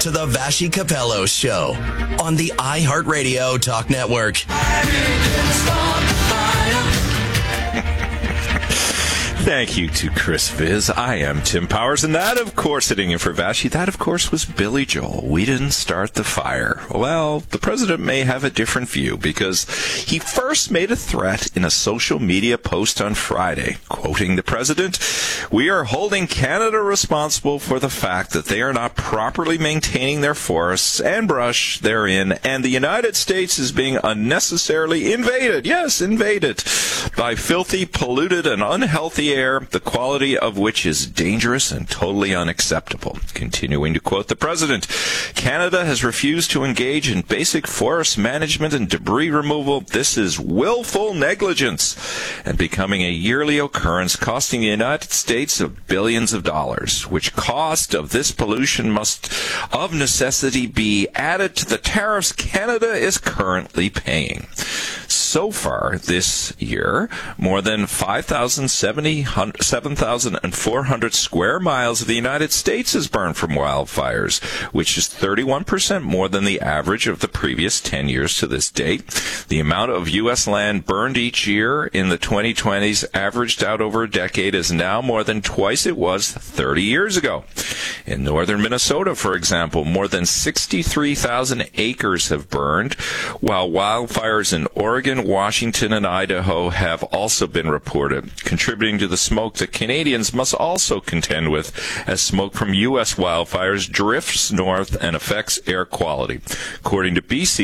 to the Vashi Capello Show on the iHeartRadio Talk Network. Thank you to Chris Viz. I am Tim Powers, and that, of course, sitting in for Vashi, that, of course, was Billy Joel. We didn't start the fire. Well, the president may have a different view, because he first made a threat in a social media post on Friday. Quoting the president, "We are holding Canada responsible for the fact that they are not properly maintaining their forests and brush therein, and the United States is being unnecessarily invaded," yes, invaded, "by filthy, polluted, and unhealthy air, the quality of which is dangerous and totally unacceptable." Continuing to quote the president, "Canada has refused to engage in basic forest management and debris removal. This is willful negligence and becoming a yearly occurrence, costing the United States of billions of dollars, which cost of this pollution must of necessity be added to the tariffs Canada is currently paying." So far this year, more than 7,400 square miles of the United States is burned from wildfires, which is 31% more than the average of the previous 10 years to this date. The amount of U.S. land burned each year in the 2020s, averaged out over a decade, is now more than twice it was 30 years ago. In northern Minnesota, for example, more than 63,000 acres have burned, while wildfires in Oregon, Washington, and Idaho have also been reported, contributing to the smoke that Canadians must also contend with as smoke from U.S. wildfires drifts north and affects air quality. According to BC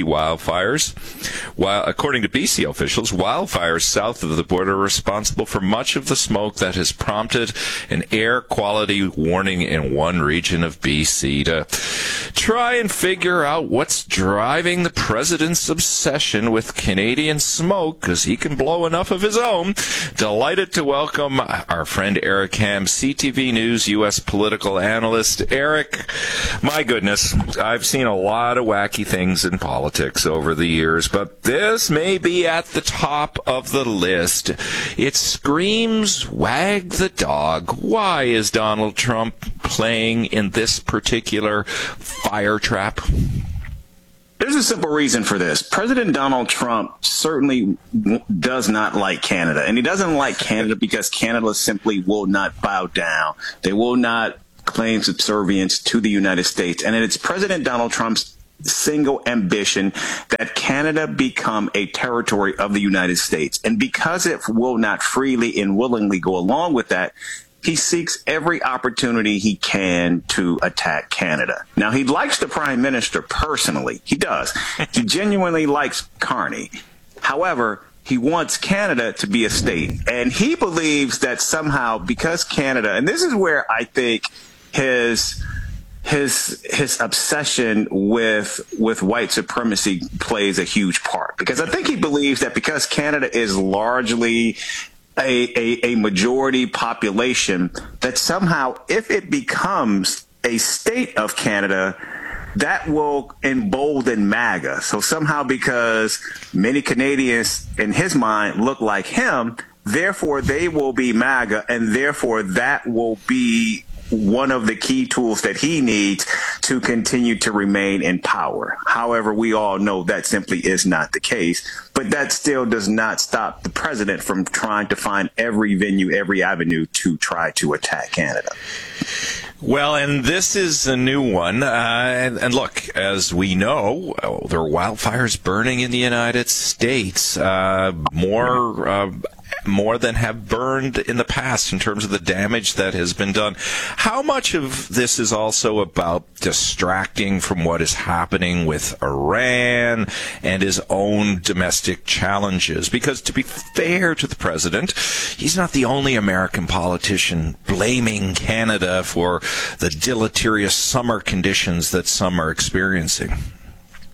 officials, wildfires south of the border are responsible for much of the smoke that has prompted an air quality warning in one region of BC. To try and figure out what's driving the president's obsession with Canadian smoke, because he can blow enough of his own, delighted to welcome our friend Eric Ham, CTV News U.S. political analyst. Eric, my goodness, I've seen a lot of wacky things in politics over the years, but this may be at the top of the list. It screams, wag the dog. Why is Donald Trump playing in this particular fire trap? There's a simple reason for this. President Donald Trump certainly does not like Canada, and he doesn't like Canada because Canada simply will not bow down. They will not claim subservience to the United States, and it's President Donald Trump's single ambition that Canada become a territory of the United States. And because it will not freely and willingly go along with that, he seeks every opportunity he can to attack Canada. Now, he likes the prime minister personally. He does. He genuinely likes Carney. However, he wants Canada to be a state. And he believes that somehow, because Canada, and this is where I think his obsession with white supremacy plays a huge part. Because I think he believes that because Canada is largely a majority population, that somehow if it becomes a state of Canada, that will embolden MAGA. So somehow, because many Canadians in his mind look like him, therefore they will be MAGA, and therefore that will be one of the key tools that he needs to continue to remain in power. However, we all know that simply is not the case, but that still does not stop the president from trying to find every venue, every avenue to try to attack Canada. Well, and this is a new one. And look, as we know, there are wildfires burning in the United States, more than have burned in the past in terms of the damage that has been done. How much of this is also about distracting from what is happening with Iran and his own domestic challenges? Because to be fair to the president, he's not the only American politician blaming Canada for the deleterious summer conditions that some are experiencing. Yeah,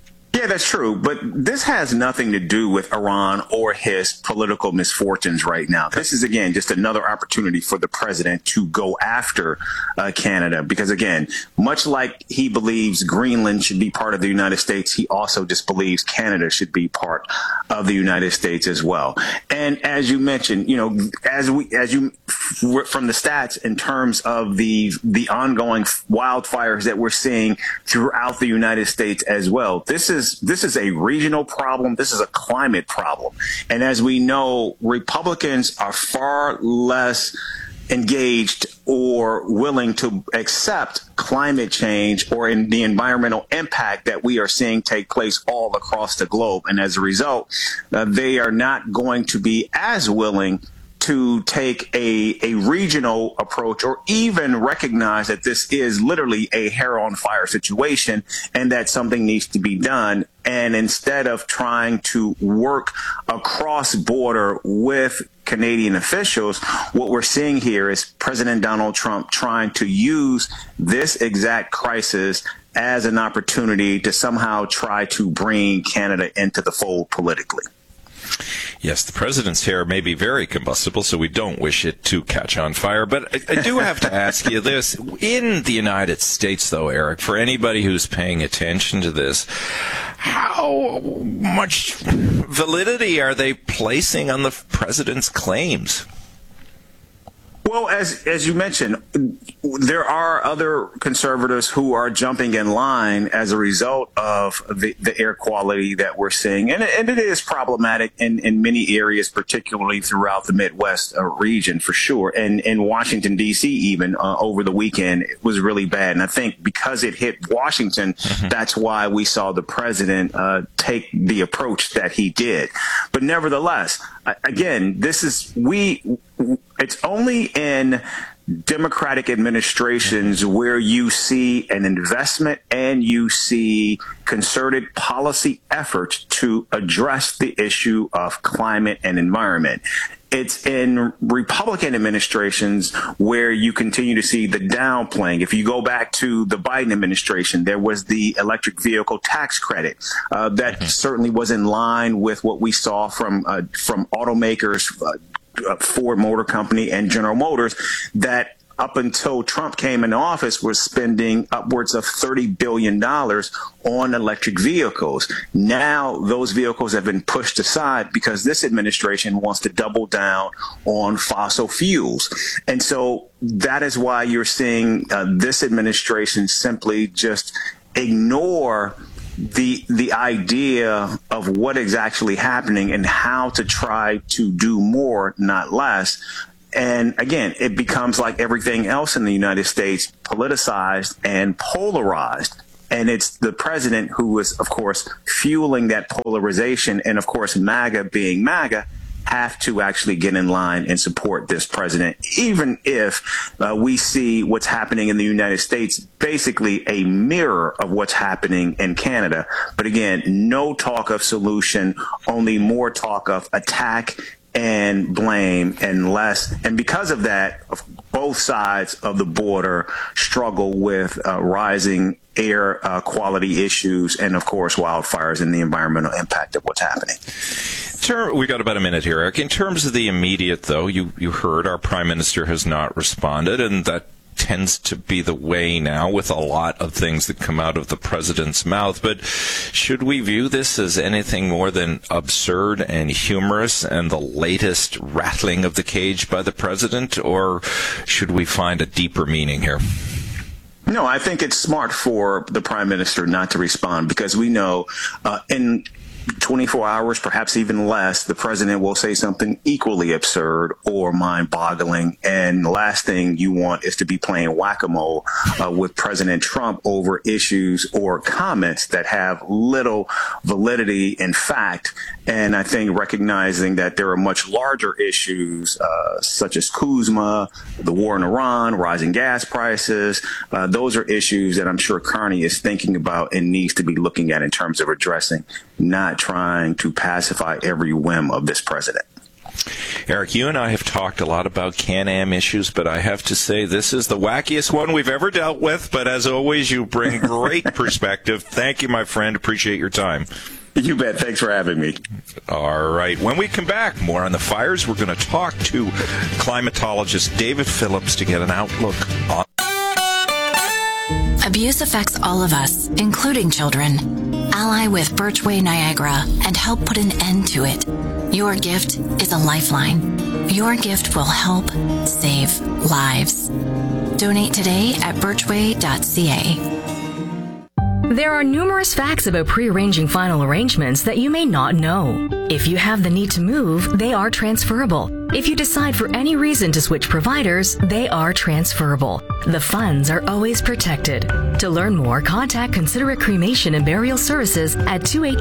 Yeah, that's true. But this has nothing to do with Iran or his political misfortunes right now. This is, again, just another opportunity for the president to go after Canada. Because, again, much like he believes Greenland should be part of the United States, he also just believes Canada should be part of the United States as well. And as you mentioned, you know, as you from the stats in terms of the ongoing wildfires that we're seeing throughout the United States as well, this is a regional problem. This is a climate problem. And as we know, Republicans are far less engaged or willing to accept climate change or in the environmental impact that we are seeing take place all across the globe. And as a result, they are not going to be as willing to take a regional approach or even recognize that this is literally a hair on fire situation and that something needs to be done. And instead of trying to work across border with Canadian officials, what we're seeing here is President Donald Trump trying to use this exact crisis as an opportunity to somehow try to bring Canada into the fold politically. Yes, the president's hair may be very combustible, so we don't wish it to catch on fire. But I do have to ask you this. In the United States, though, Eric, for anybody who's paying attention to this, how much validity are they placing on the president's claims? Well, as you mentioned, there are other conservatives who are jumping in line as a result of the air quality that we're seeing. And it is problematic in many areas, particularly throughout the Midwest region, for sure. And in Washington, D.C., even over the weekend, it was really bad. And I think because it hit Washington, that's why we saw the president take the approach that he did. But nevertheless, again, it's only in Democratic administrations where you see an investment and you see concerted policy efforts to address the issue of climate and environment. It's in Republican administrations where you continue to see the downplaying. If you go back to the Biden administration, there was the electric vehicle tax credit that certainly was in line with what we saw from automakers, Ford Motor Company and General Motors, that up until Trump came into office was spending upwards of $30 billion on electric vehicles. Now those vehicles have been pushed aside because this administration wants to double down on fossil fuels. And so that is why you're seeing this administration simply just ignore the idea of what is actually happening and how to try to do more, not less. And again, it becomes like everything else in the United States, politicized and polarized. And it's the president who is, of course, fueling that polarization. And of course, MAGA being MAGA, have to actually get in line and support this president, even if we see what's happening in the United States, basically a mirror of what's happening in Canada. But again, no talk of solution, only more talk of attack and blame and less. And because of that, both sides of the border struggle with rising air quality issues and, of course, wildfires and the environmental impact of what's happening. We got about a minute here, Eric. In terms of the immediate, though, you heard our prime minister has not responded, and that tends to be the way now with a lot of things that come out of the president's mouth. But should we view this as anything more than absurd and humorous and the latest rattling of the cage by the president, or should we find a deeper meaning here? No, I think it's smart for the prime minister not to respond, because we know in 24 hours, perhaps even less, the president will say something equally absurd or mind-boggling. And the last thing you want is to be playing whack-a-mole with President Trump over issues or comments that have little validity in fact. And I think recognizing that there are much larger issues such as Kuzma, the war in Iran, rising gas prices, those are issues that I'm sure Carney is thinking about and needs to be looking at in terms of addressing, not trying to pacify every whim of this president. Eric, you and I have talked a lot about Can-Am issues, but I have to say this is the wackiest one we've ever dealt with. But as always, you bring great perspective. Thank you, my friend. Appreciate your time. You bet. Thanks for having me. All right. When we come back, more on the fires. We're going to talk to climatologist David Phillips to get an outlook on. Abuse affects all of us, including children. Ally with Birchway Niagara and help put an end to it. Your gift is a lifeline. Your gift will help save lives. Donate today at birchway.ca. There are numerous facts about pre-arranging final arrangements that you may not know. If you have the need to move, they are transferable. If you decide for any reason to switch providers, they are transferable. The funds are always protected. To learn more, contact Considerate Cremation and Burial Services at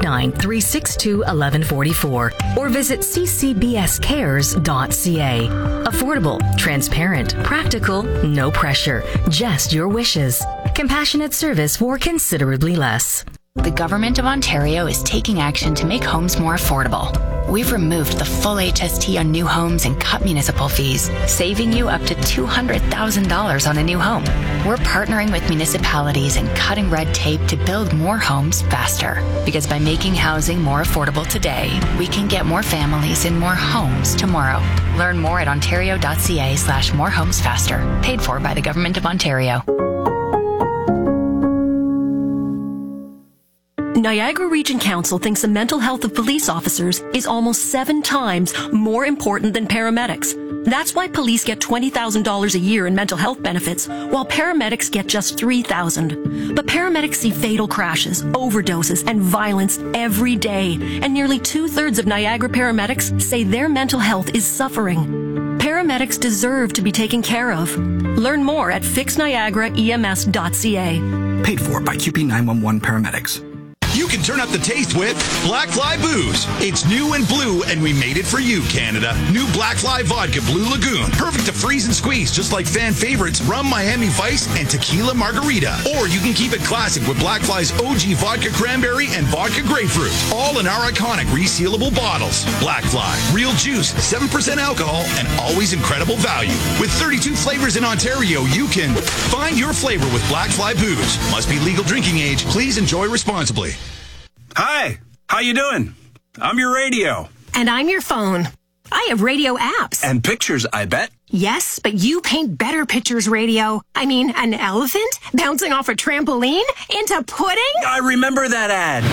289-362-1144 or visit ccbscares.ca. Affordable, transparent, practical, no pressure, just your wishes. Compassionate service for considerably less. The Government of Ontario is taking action to make homes more affordable. We've removed the full HST on new homes and cut municipal fees, saving you up to $200,000 on a new home. We're partnering with municipalities and cutting red tape to build more homes faster. Because by making housing more affordable today, we can get more families in more homes tomorrow. Learn more at ontario.ca/morehomesfaster. Paid for by the Government of Ontario. Niagara Region Council thinks the mental health of police officers is almost 7 times more important than paramedics. That's why police get $20,000 a year in mental health benefits, while paramedics get just $3,000. But paramedics see fatal crashes, overdoses, and violence every day, and nearly 2/3 of Niagara paramedics say their mental health is suffering. Paramedics deserve to be taken care of. Learn more at fixniagaraems.ca. Paid for by QP 911 paramedics. You can turn up the taste with Black Fly Booze. It's new and blue, and we made it for you, Canada. New Black Fly Vodka Blue Lagoon. Perfect to freeze and squeeze, just like fan favorites Rum Miami Vice and Tequila Margarita. Or you can keep it classic with Black Fly's OG Vodka Cranberry and Vodka Grapefruit. All in our iconic resealable bottles. Black Fly. Real juice, 7% alcohol, and always incredible value. With 32 flavors in Ontario, you can find your flavor with Black Fly Booze. Must be legal drinking age. Please enjoy responsibly. Hi, how you doing? I'm your radio. And I'm your phone. I have radio apps. And pictures, I bet. Yes, but you paint better pictures, radio. I mean, an elephant bouncing off a trampoline into pudding? I remember that ad.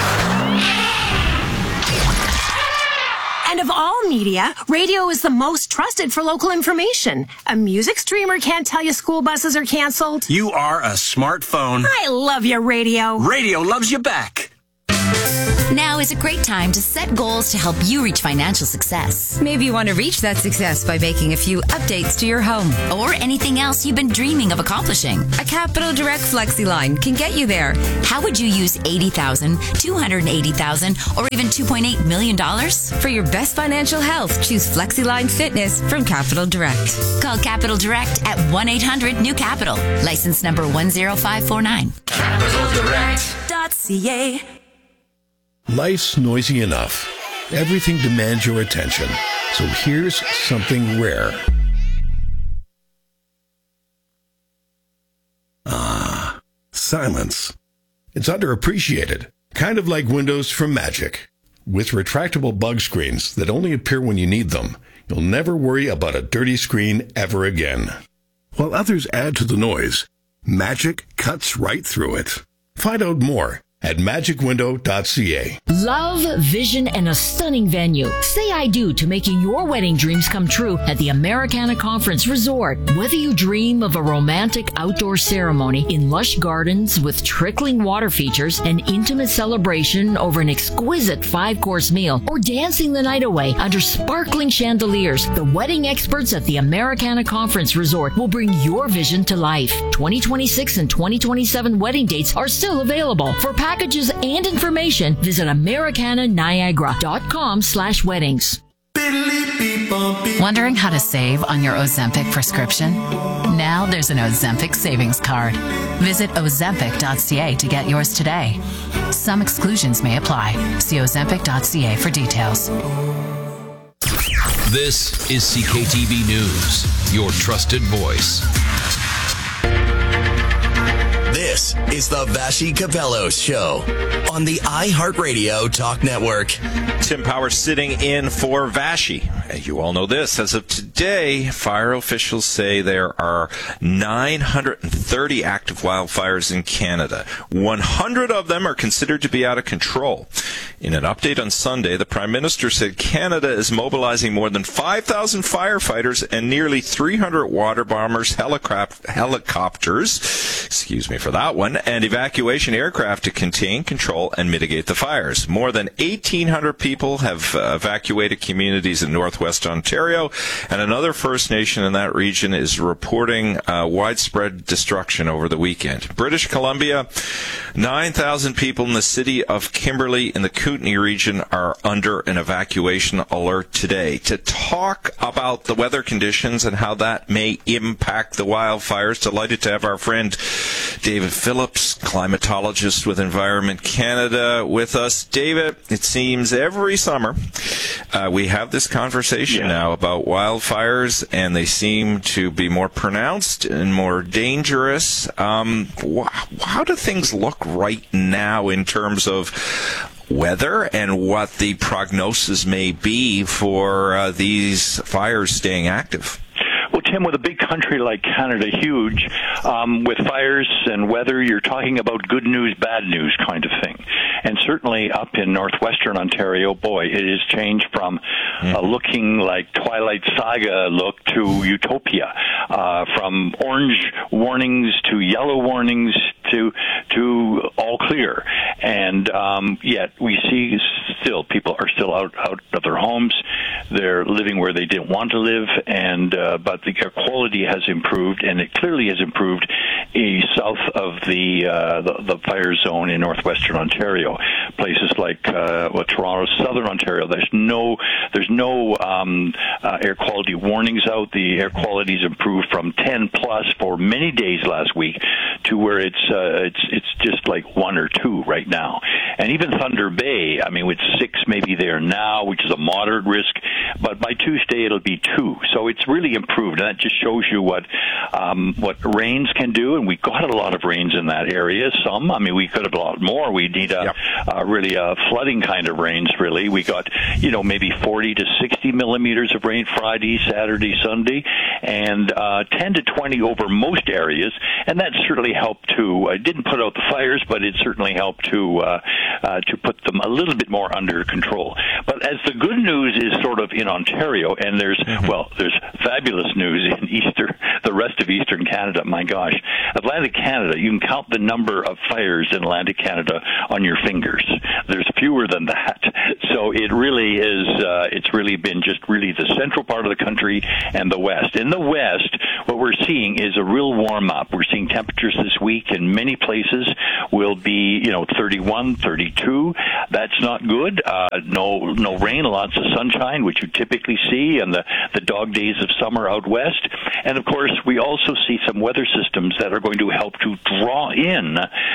And of all media, radio is the most trusted for local information. A music streamer can't tell you school buses are canceled. You are a smartphone. I love you, radio. Radio loves you back. Now is a great time to set goals to help you reach financial success. Maybe you want to reach that success by making a few updates to your home. Or anything else you've been dreaming of accomplishing. A Capital Direct FlexiLine can get you there. How would you use $80,000, $280,000, or even $2.8 million? For your best financial health, choose FlexiLine Fitness from Capital Direct. Call Capital Direct at 1-800-NEW-CAPITAL. License number 10549. CapitalDirect.ca. Life's noisy enough. Everything demands your attention. So here's something rare. Silence. It's underappreciated. Kind of like windows from Magic. With retractable bug screens that only appear when you need them, you'll never worry about a dirty screen ever again. While others add to the noise, Magic cuts right through it. Find out more at magicwindow.ca. Love, vision, and a stunning venue. Say I do to making your wedding dreams come true at the Americana Conference Resort. Whether you dream of a romantic outdoor ceremony in lush gardens with trickling water features, an intimate celebration over an exquisite 5-course meal, or dancing the night away under sparkling chandeliers, the wedding experts at the Americana Conference Resort will bring your vision to life. 2026 and 2027 wedding dates are still available. For packages and information, visit americananiagara.com/weddings. Wondering how to save on your Ozempic prescription? Now there's an Ozempic savings card. Visit ozempic.ca to get yours today. Some exclusions may apply. See ozempic.ca for details. This is CKTV News, your trusted voice. This is the Vassy Capello Show on the iHeartRadio Talk Network. Tim Powers sitting in for Vassy. You all know this. As of today, fire officials say there are 930 active wildfires in Canada. 100 of them are considered to be out of control. In an update on Sunday, the Prime Minister said Canada is mobilizing more than 5,000 firefighters and nearly 300 water bombers, helicopters, excuse me for that one, and evacuation aircraft to contain, control, and mitigate the fires. More than 1,800 people have evacuated communities in northwest Ontario, and another First Nation in that region is reporting widespread destruction over the weekend. British Columbia, 9,000 people in the city of Kimberley in the Kootenay region are under an evacuation alert today. To talk about the weather conditions and how that may impact the wildfires, delighted to have our friend David Phillips, climatologist with Environment Canada, with us. David, it seems every summer we have this conversation now about wildfires, and they seem to be more pronounced and more dangerous. How do things look right now in terms of weather and what the prognosis may be for these fires staying active? Well, Tim, with a big country like Canada, huge, with fires and weather, you're talking about good news, bad news kind of thing. And certainly up in northwestern Ontario, boy, it has changed from looking like Twilight Saga look to utopia, from orange warnings to yellow warnings to all clear. And yet we see still people are still out of their homes. They're living where they didn't want to live, and but the air quality has improved, and it clearly has improved south of the fire zone in northwestern Ontario. Places like Toronto, southern Ontario, there's no air quality warnings out. The air quality's improved from 10 plus for many days last week to where it's just like 1 or 2 right now. And even Thunder Bay, I mean, with 6 maybe there now, which is a moderate risk, but by Tuesday it'll be 2. So it's really improved, and that just shows you what rains can do. And we got a lot of rains in that area. Some, I mean, we could have a lot more. We need really a flooding kind of rains. Really, we got maybe 40 to 60 millimeters of rain Friday, Saturday, Sunday, and 10 to 20 over most areas. And that certainly helped to. It didn't put out the fires, but it certainly helped to put them a little bit more under control. But as the good news is sort of in Ontario, and there's fabulous news in the rest of Eastern Canada. My gosh, Atlantic Canada, you can count the number of fires in Atlantic Canada on your fingers. There's fewer than that. So it really is, it's really been just really the central part of the country and the West. In the West, what we're seeing is a real warm-up. We're seeing temperatures this week in many places will be, 31, 32. That's not good. No rain, lots of sunshine, which you typically see, and the dog days of summer out west. And of course, we also see some weather systems that are going to help to draw in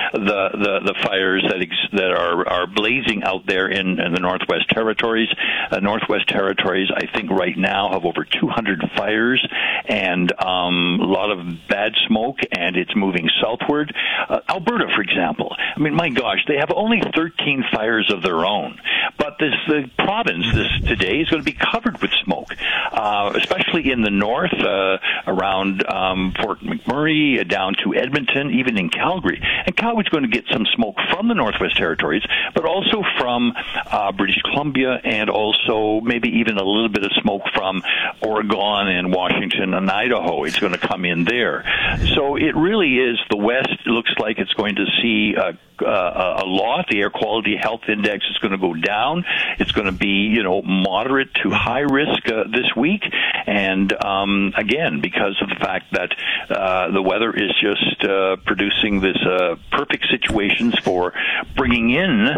the fires that are blazing out there in the Northwest Territories. Northwest Territories, I think, right now have over 200 fires and a lot of bad smoke, and it's moving southward. Alberta, for example, I mean, my gosh, they have only 13 fires of their own, but the province today is going to be covered with smoke, especially in the north, around Fort McMurray, down to Edmonton, even in Calgary. And Calgary's going to get some smoke from the Northwest Territories, but also from British Columbia, and also maybe even a little bit of smoke from Oregon and Washington and Idaho. It's going to come in there. So it really is, the West looks like it's going to see a lot. The air quality health index is going to go down. It's going to be, moderate to high risk this week. And again, because of the fact that the weather is just producing this perfect situations for bringing in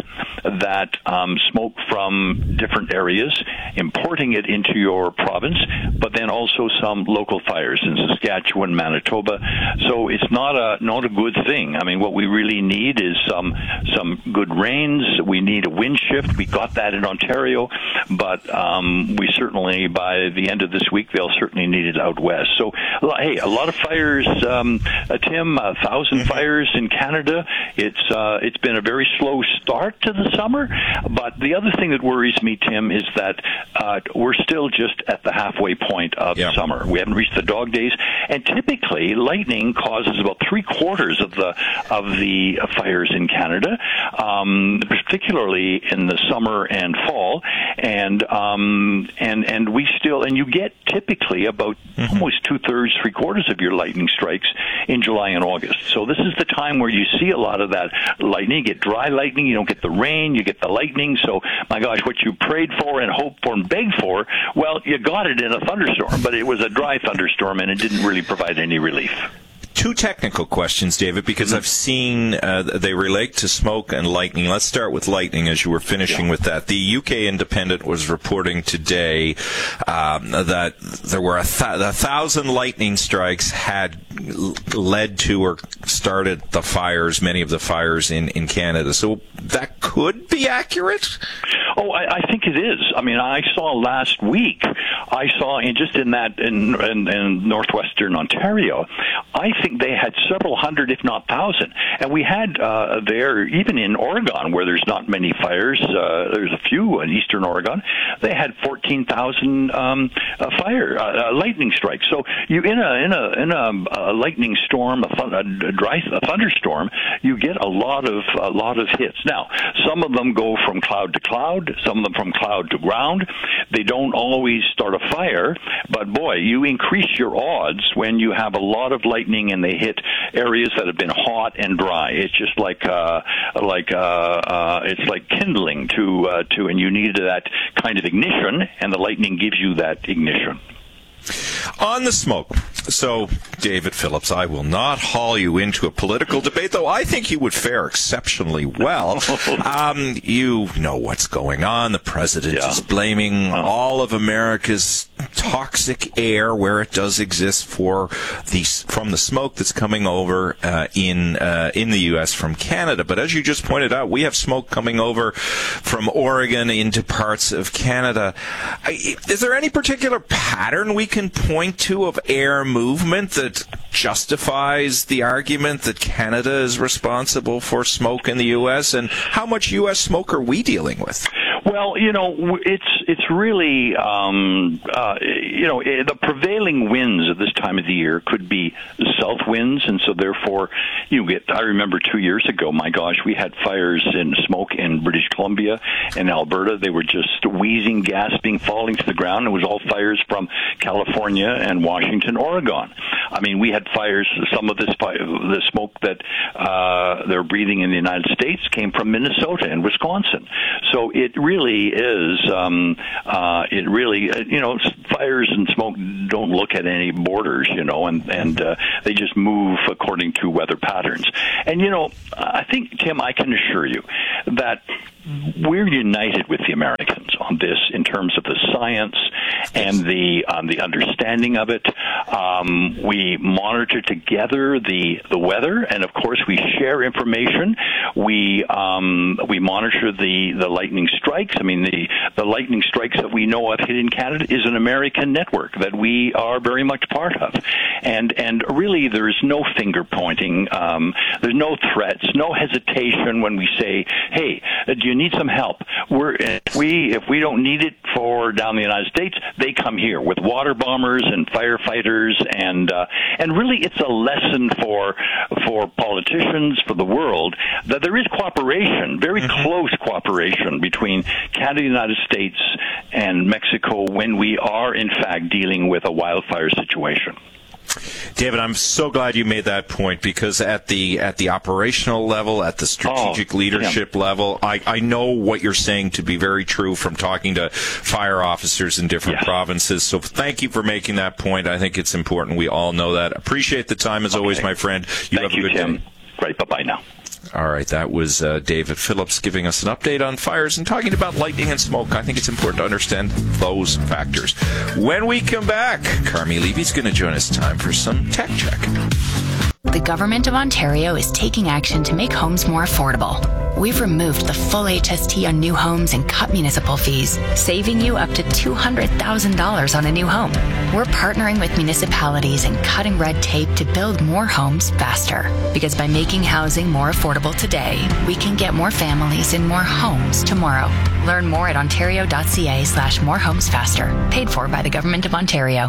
that smoke from different areas, importing it into your province, but then also some local fires in Saskatchewan, Manitoba. So it's not a good thing. I mean, what we really need is some good rains. We need a wind shift. We got that in Ontario, but we certainly, by the end of this week, they'll certainly need it out west. So, hey, a lot of fires, Tim, 1,000 fires in Canada. It's been a very slow start to the summer, but the other thing that worries me, Tim, is that we're still just at the halfway point of summer. We haven't reached the dog days, and typically lightning causes about 3/4 of the fires in Canada, particularly in the summer and fall, and we still, and you get typically about almost 2/3, 3/4 of your lightning strikes in July and August. So this is the time where you see a lot of that lightning. You get dry lightning, you don't get the rain, you get the lightning. So, my gosh, what you prayed for and hoped for and begged for, well, you got it in a thunderstorm, but it was a dry thunderstorm and it didn't really provide any relief. Two technical questions, David, because I've seen they relate to smoke and lightning. Let's start with lightning, as you were finishing with that. The UK Independent was reporting today that there were 1,000 lightning strikes had led to or started the fires, many of the fires in Canada. So that could be accurate? Oh, I think it is. I mean, I saw last week, in northwestern Ontario, I think they had several hundred, if not 1,000. And we had there, even in Oregon, where there's not many fires, there's a few in eastern Oregon, they had 14,000 lightning strikes. So you in a lightning storm, a thunderstorm, you get a lot of hits. Now, some of them go from cloud to cloud, some of them from cloud to ground. They don't always start a fire, but boy, you increase your odds when you have a lot of lightning and they hit areas that have been hot and dry. It's just like it's like kindling and you need that kind of ignition, and the lightning gives you that ignition. On the smoke. So, David Phillips, I will not haul you into a political debate, though I think you would fare exceptionally well. You know what's going on. The president is blaming all of America's toxic air, where it does exist, from the smoke that's coming over in the U.S. from Canada. But as you just pointed out, we have smoke coming over from Oregon into parts of Canada. Is there any particular pattern we can point to of air movement that justifies the argument that Canada is responsible for smoke in the U.S.? And how much U.S. smoke are we dealing with? Well, it's really, the prevailing winds at this time of the year could be south winds, and so therefore I remember 2 years ago, my gosh, we had fires in smoke in British Columbia and Alberta. They were just wheezing, gasping, falling to the ground. It was all fires from California and Washington, Oregon. I mean, we had fires, some of the smoke that they're breathing in the United States came from Minnesota and Wisconsin. So it really is, fires and smoke don't look at any borders, and they just move according to weather patterns. And, I think, Tim, I can assure you that we're united with the Americans on this in terms of the science and the understanding of it. We monitor together the weather, and of course we share information. We monitor the lightning strikes. I mean, the lightning strikes that we know of hit in Canada is an American network that we are very much part of. And really, there's no finger pointing. There's no threats, no hesitation when we say, "Hey, do you need some help?" If we don't need it for down the United States, they come here with water bombers and firefighters, and really, it's a lesson for politicians, for the world, that there is cooperation, very close cooperation between Canada, the United States, and Mexico when we are in fact dealing with a wildfire situation. David, I'm so glad you made that point, because at the operational level, at the strategic leadership level, I know what you're saying to be very true from talking to fire officers in different provinces. So thank you for making that point. I think it's important. We all know that. Appreciate the time as always, my friend. You have a good day. Right, bye-bye now. All right, that was David Phillips giving us an update on fires and talking about lightning and smoke. I think it's important to understand those factors. When we come back, Carmi Levy's going to join us. Time for some tech check. The Government of Ontario is taking action to make homes more affordable. We've removed the full HST on new homes and cut municipal fees, saving you up to $200,000 on a new home. We're partnering with municipalities and cutting red tape to build more homes faster. Because by making housing more affordable today, we can get more families in more homes tomorrow. Learn more at ontario.ca/morehomesfaster. Paid for by the Government of Ontario.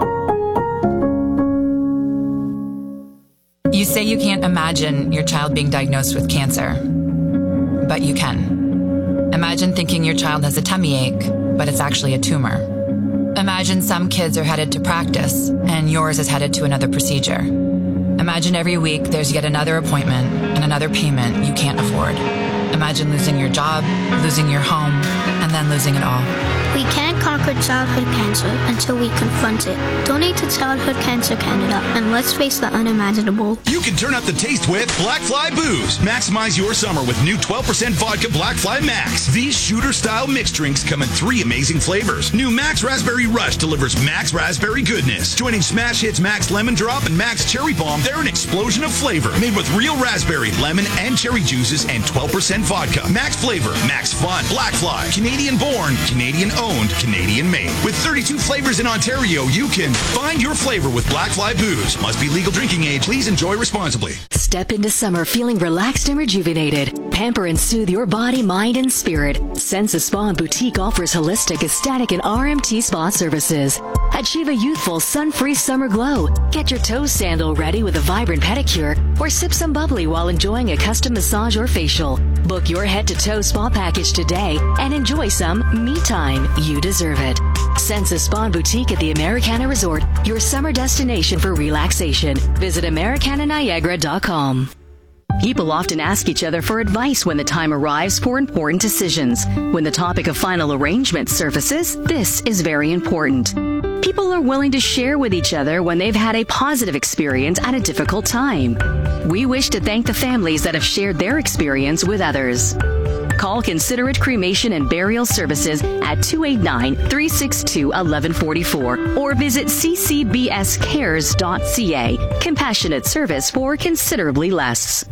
You say you can't imagine your child being diagnosed with cancer, but you can. Imagine thinking your child has a tummy ache, but it's actually a tumor. Imagine some kids are headed to practice, and yours is headed to another procedure. Imagine every week there's yet another appointment and another payment you can't afford. Imagine losing your job, losing your home, and then losing it all. We can't conquer childhood cancer until we confront it. Donate to Childhood Cancer Canada, and let's face the unimaginable. You can turn up the taste with Black Fly Booze. Maximize your summer with new 12% vodka Black Fly Max. These shooter-style mixed drinks come in 3 amazing flavors. New Max Raspberry Rush delivers Max Raspberry goodness. Joining smash hits Max Lemon Drop and Max Cherry Bomb, they're an explosion of flavor. Made with real raspberry, lemon, and cherry juices and 12% vodka. Max flavor, Max fun. Black Fly, Canadian born, Canadian owned, Canadian made. With 32 flavors in Ontario, you can find your flavor with Black Fly Booze. Must be legal drinking age. Please enjoy responsibly. Step into summer feeling relaxed and rejuvenated. Pamper and soothe your body, mind, and spirit. Sensa Spa and Boutique offers holistic, aesthetic, and RMT spa services. Achieve a youthful, sun-free summer glow. Get your toe sandal ready with a vibrant pedicure, or sip some bubbly while enjoying a custom massage or facial. Book your head-to-toe spa package today and enjoy some me time. You deserve it. Sensa Spa and Boutique at the Americana Resort, your summer destination for relaxation. Visit AmericanaNiagara.com. People often ask each other for advice when the time arrives for important decisions. When the topic of final arrangement surfaces, this is very important. People are willing to share with each other when they've had a positive experience at a difficult time. We wish to thank the families that have shared their experience with others. Call Considerate Cremation and Burial Services at 289-362-1144 or visit ccbscares.ca. Compassionate service for considerably less.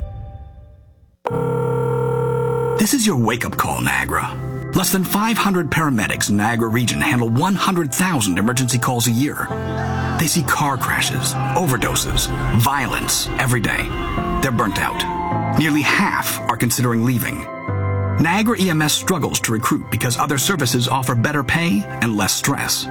This is your wake-up call, Niagara. Less than 500 paramedics in Niagara region handle 100,000 emergency calls a year. They see car crashes, overdoses, violence every day. They're burnt out. Nearly half are considering leaving. Niagara EMS struggles to recruit because other services offer better pay and less stress.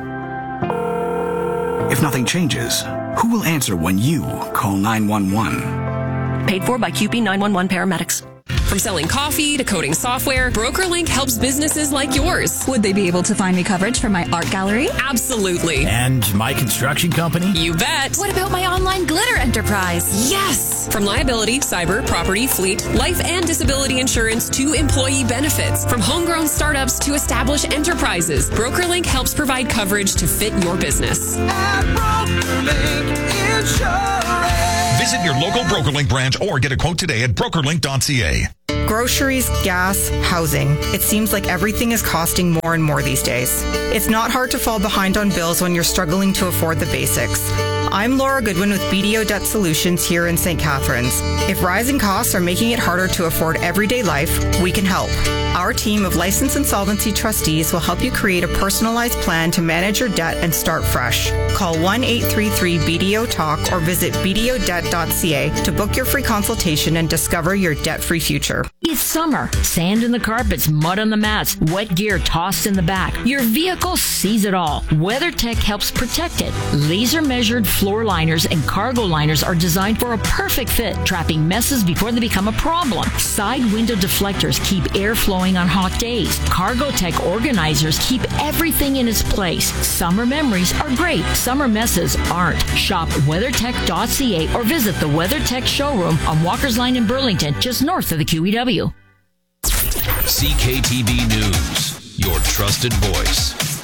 If nothing changes, who will answer when you call 911? Paid for by QP 911 paramedics. From selling coffee to coding software, BrokerLink helps businesses like yours. Would they be able to find me coverage for my art gallery? Absolutely. And my construction company? You bet. What about my online glitter enterprise? Yes! From liability, cyber, property, fleet, life and disability insurance to employee benefits. From homegrown startups to established enterprises, BrokerLink helps provide coverage to fit your business. At BrokerLink Insurance. Visit your local BrokerLink branch or get a quote today at brokerlink.ca. Groceries, gas, housing. It seems like everything is costing more and more these days. It's not hard to fall behind on bills when you're struggling to afford the basics. I'm Laura Goodwin with BDO Debt Solutions here in St. Catharines. If rising costs are making it harder to afford everyday life, we can help. Our team of licensed insolvency trustees will help you create a personalized plan to manage your debt and start fresh. Call 1-833-BDO-TALK or visit bdodebt.ca to book your free consultation and discover your debt-free future. It's summer. Sand in the carpets, mud on the mats, wet gear tossed in the back. Your vehicle sees it all. WeatherTech helps protect it. Laser-measured floor liners and cargo liners are designed for a perfect fit, trapping messes before they become a problem. Side window deflectors keep air flowing on hot days. CargoTech organizers keep everything in its place. Summer memories are great. Summer messes aren't. Shop WeatherTech.ca or visit the WeatherTech showroom on Walker's Line in Burlington, just north of the QEW. CKTB News, your trusted voice.